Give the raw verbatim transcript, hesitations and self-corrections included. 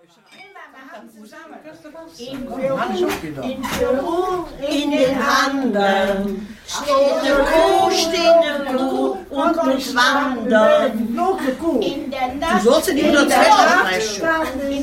In Peru, in Peru, in den Anden steht eine Kuh, steht eine Kuh und muss wandern. In der Nacht, Du sollst in die Unterzwischen